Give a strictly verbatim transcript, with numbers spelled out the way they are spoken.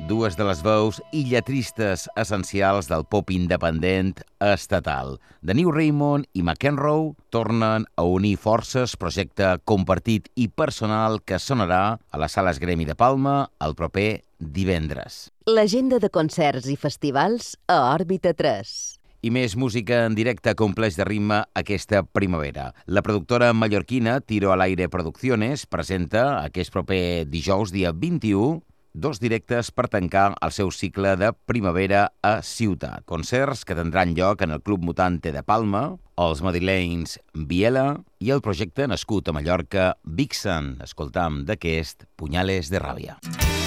dues de les veus i lletristes essencials del pop independent estatal. The New Raymond i McEnroe tornen a unir forces, projecte compartit i personal que sonarà a les Sales Gremi de Palma el proper divendres. L'agenda de concerts i festivals a Òrbita tres. I més música en directe compleix de ritme aquesta primavera. La productora mallorquina Tiro al Aire Producciones presenta aquest proper dijous, dia vint-i-u, dos directes per tancar el seu cicle de primavera a Ciutat. Concerts que tindran lloc en el Club Mutante de Palma, els madrilenys Biela i el projecte nascut a Mallorca Vixen. Escoltam d'aquest Punyales de Ràbia.